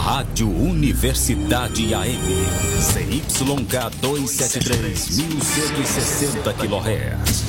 Rádio Universidade AM. CYK 273, 1160 kHz.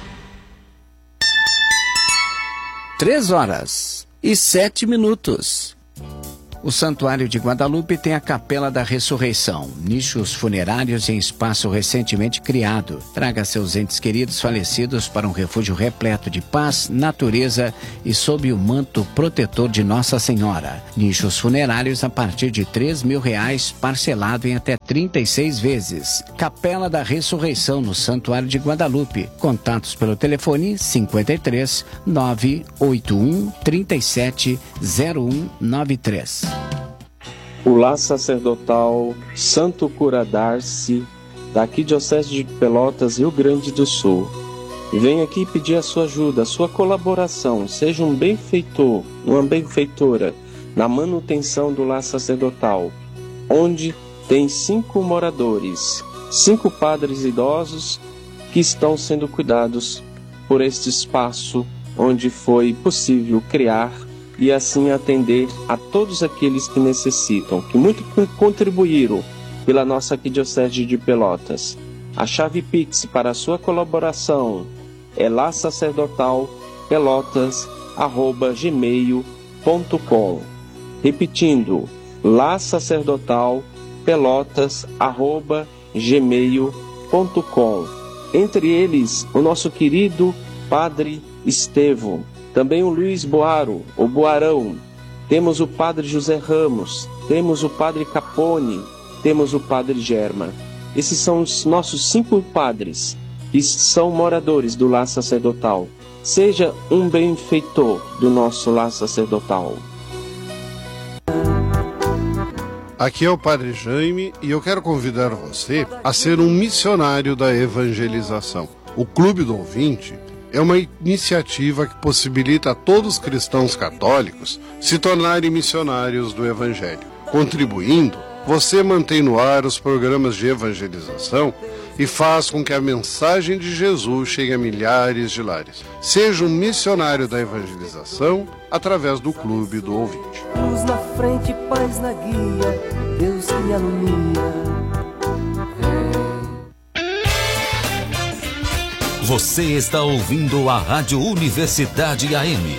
3h07. O Santuário de Guadalupe tem a Capela da Ressurreição, nichos funerários em espaço recentemente criado. Traga seus entes queridos falecidos para um refúgio repleto de paz, natureza e sob o manto protetor de Nossa Senhora. Nichos funerários a partir de R$3.000, parcelado em até 36 vezes. Capela da Ressurreição no Santuário de Guadalupe. Contatos pelo telefone 53 981 37 0193. O lar sacerdotal Santo Cura Darcy, da Arquidiocese de Pelotas, Rio Grande do Sul. Vem aqui pedir a sua ajuda, a sua colaboração. Seja um benfeitor, uma benfeitora na manutenção do lar sacerdotal, onde tem 5 moradores, 5 padres idosos que estão sendo cuidados por este espaço onde foi possível criar e assim atender a todos aqueles que necessitam, que muito contribuíram pela nossa Arquidiocese de Pelotas. A chave Pix para a sua colaboração é lasacerdotalpelotas@gmail.com. Repetindo, lasacerdotalpelotas@gmail.com. Entre eles, o nosso querido Padre Estevão, também o Luiz Boaro, o Boarão, temos o Padre José Ramos, temos o Padre Capone, temos o Padre Germa. Esses são os nossos 5 padres que são moradores do lar sacerdotal. Seja um benfeitor do nosso lar sacerdotal. Aqui é o Padre Jaime e eu quero convidar você a ser um missionário da evangelização. O Clube do Ouvinte é uma iniciativa que possibilita a todos os cristãos católicos se tornarem missionários do Evangelho. Contribuindo, você mantém no ar os programas de evangelização e faz com que a mensagem de Jesus chegue a milhares de lares. Seja um missionário da evangelização através do Clube do Ouvinte. Luz na frente, paz na guia, Deus que me alumia. Você está ouvindo a Rádio Universidade AM.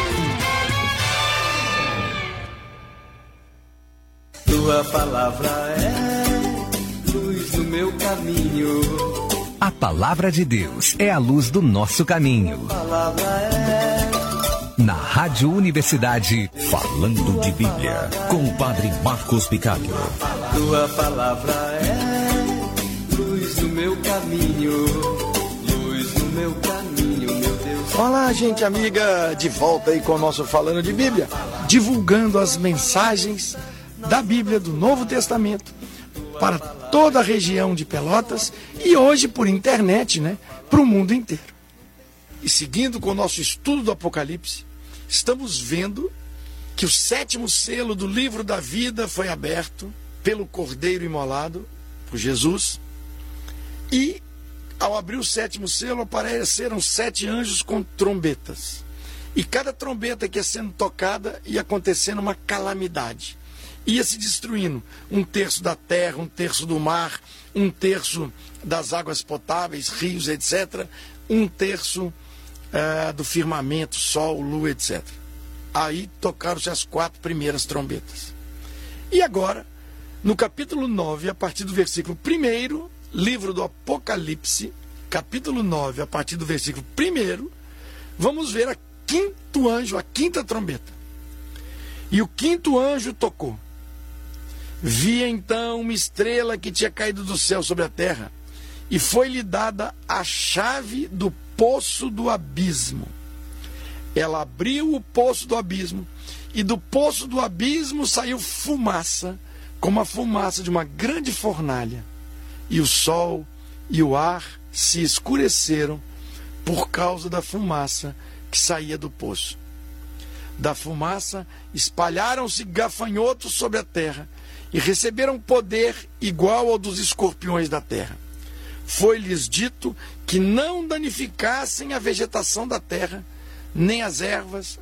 Tua palavra é luz no meu caminho. A palavra de Deus é a luz do nosso caminho. Tua palavra é... Na Rádio Universidade, Falando de Bíblia, com o Padre Marcos Picário. Tua palavra é luz no meu caminho. Meu caminho, meu Deus. Olá, gente amiga, de volta aí com o nosso Falando de Bíblia, divulgando as mensagens da Bíblia do Novo Testamento para toda a região de Pelotas e hoje por internet, para o mundo inteiro. E seguindo com o nosso estudo do Apocalipse, estamos vendo que o 7º selo do livro da vida foi aberto pelo Cordeiro imolado, por Jesus, e ao abrir o 7º selo, apareceram 7 anjos com trombetas. E cada trombeta que ia sendo tocada ia acontecendo uma calamidade. Ia se destruindo 1/3 da terra, 1/3 do mar, 1/3 das águas potáveis, rios, etc. 1/3 do firmamento, sol, lua, etc. Aí tocaram-se as 4 primeiras trombetas. E agora, no capítulo 9, a partir do versículo 1º, livro do Apocalipse, capítulo 9, a partir do versículo 1º, vamos ver o 5º anjo, a 5ª trombeta. E o 5º anjo tocou. Vi então uma estrela que tinha caído do céu sobre a terra, e foi-lhe dada a chave do poço do abismo. Ela abriu o poço do abismo, e do poço do abismo saiu fumaça, como a fumaça de uma grande fornalha. E o sol e o ar se escureceram por causa da fumaça que saía do poço. Da fumaça espalharam-se gafanhotos sobre a terra e receberam poder igual ao dos escorpiões da terra. Foi-lhes dito que não danificassem a vegetação da terra, nem as ervas,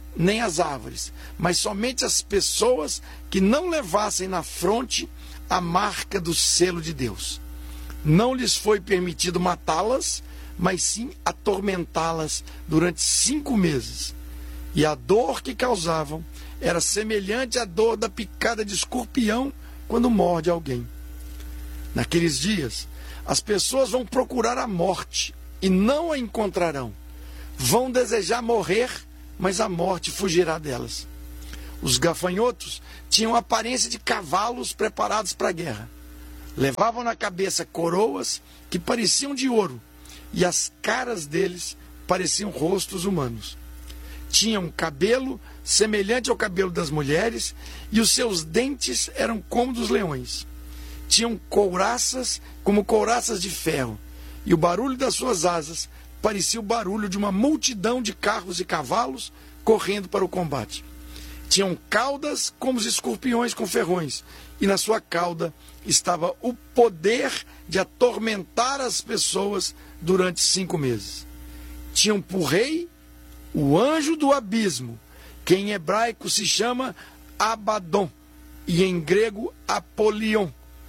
nem as árvores, mas somente as pessoas que não levassem na fronte a marca do selo de Deus. Não lhes foi permitido matá-las, mas sim atormentá-las durante 5 meses. E a dor que causavam era semelhante à dor da picada de escorpião quando morde alguém. Naqueles dias, as pessoas vão procurar a morte e não a encontrarão. Vão desejar morrer, mas a morte fugirá delas. Os gafanhotos tinham a aparência de cavalos preparados para a guerra. Levavam na cabeça coroas que pareciam de ouro, e as caras deles pareciam rostos humanos. Tinham cabelo semelhante ao cabelo das mulheres, e os seus dentes eram como dos leões. Tinham couraças como couraças de ferro, e o barulho das suas asas parecia o barulho de uma multidão de carros e cavalos correndo para o combate. Tinham caudas como os escorpiões com ferrões, e na sua cauda estava o poder de atormentar as pessoas durante 5 meses. Tinham por rei o anjo do abismo, que em hebraico se chama Abaddon, e em grego Apolion.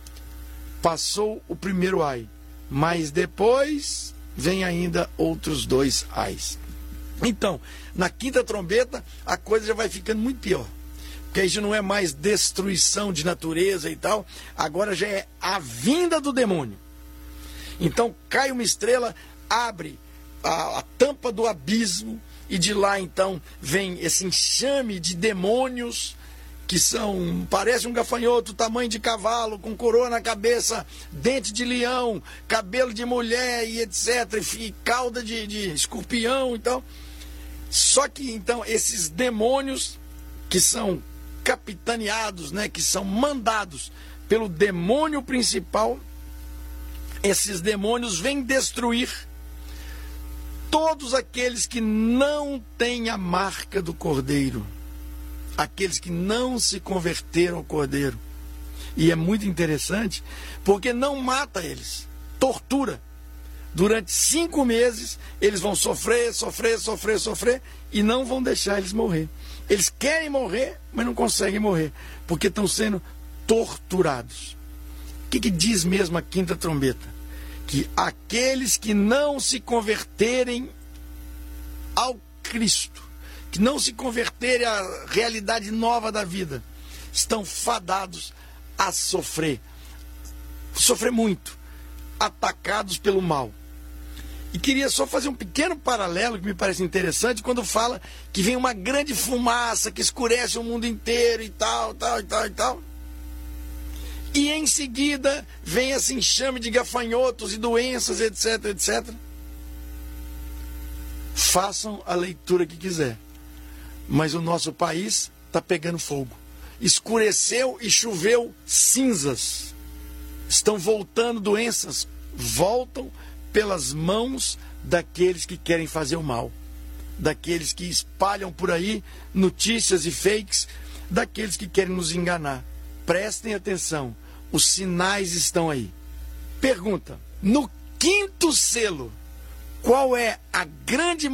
Passou o primeiro ai, mas depois vem ainda outros 2 ais. Então, na quinta trombeta, a coisa já vai ficando muito pior. Porque aí já não é mais destruição de natureza e tal, agora já é a vinda do demônio. Então, cai uma estrela, abre a tampa do abismo, e de lá, então, vem esse enxame de demônios, que parece um gafanhoto, tamanho de cavalo, com coroa na cabeça, dente de leão, cabelo de mulher e etc, e cauda de escorpião e tal. Só que, então, esses demônios que são capitaneados, né, que são mandados pelo demônio principal, esses demônios vêm destruir todos aqueles que não têm a marca do Cordeiro, aqueles que não se converteram ao Cordeiro. E é muito interessante, porque não mata eles, tortura. Durante 5 meses, eles vão sofrer, e não vão deixar eles morrer. Eles querem morrer, mas não conseguem morrer, porque estão sendo torturados. O que diz mesmo a quinta trombeta? Que aqueles que não se converterem ao Cristo, que não se converterem à realidade nova da vida, estão fadados a sofrer muito, atacados pelo mal. E queria só fazer um pequeno paralelo que me parece interessante, quando fala que vem uma grande fumaça que escurece o mundo inteiro e tal. E em seguida vem esse enxame de gafanhotos e doenças, etc. Façam a leitura que quiser, mas o nosso país está pegando fogo. Escureceu e choveu cinzas. Estão voltando doenças, voltam pelas mãos daqueles que querem fazer o mal, daqueles que espalham por aí notícias e fakes, daqueles que querem nos enganar. Prestem atenção, os sinais estão aí. Pergunta: no 5º selo, qual é a grande